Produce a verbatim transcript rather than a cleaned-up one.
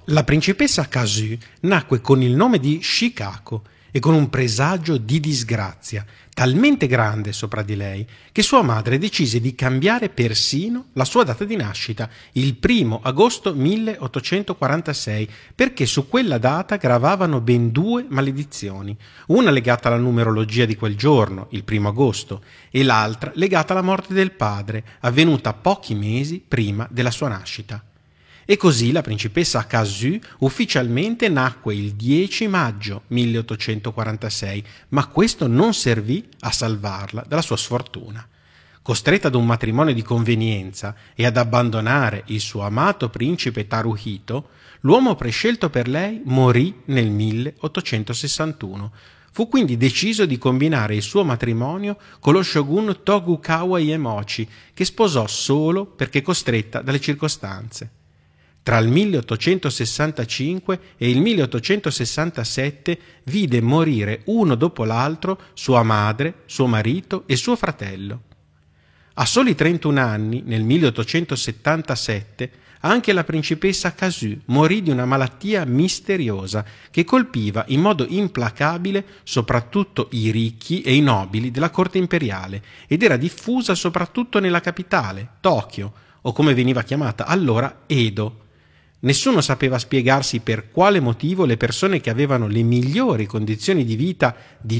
La principessa Kazu nacque con il nome di Shikako e con un presagio di disgrazia talmente grande sopra di lei che sua madre decise di cambiare persino la sua data di nascita, il primo agosto milleottocentoquarantasei, perché su quella data gravavano ben due maledizioni, una legata alla numerologia di quel giorno, il primo agosto, e l'altra legata alla morte del padre, avvenuta pochi mesi prima della sua nascita. E così la principessa Kazu ufficialmente nacque il dieci maggio milleottocentoquarantasei, ma questo non servì a salvarla dalla sua sfortuna. Costretta ad un matrimonio di convenienza e ad abbandonare il suo amato principe Taruhito, l'uomo prescelto per lei morì nel milleottocentosessantuno. Fu quindi deciso di combinare il suo matrimonio con lo shogun Tokugawa Iemochi, che sposò solo perché costretta dalle circostanze. Tra il milleottocentosessantacinque e il milleottocentosessantasette vide morire uno dopo l'altro sua madre, suo marito e suo fratello. A soli trentuno anni, nel milleottocentosettantasette, anche la principessa Kazu morì di una malattia misteriosa che colpiva in modo implacabile soprattutto i ricchi e i nobili della corte imperiale ed era diffusa soprattutto nella capitale, Tokyo, o come veniva chiamata allora Edo. Nessuno sapeva spiegarsi per quale motivo le persone che avevano le migliori condizioni di vita di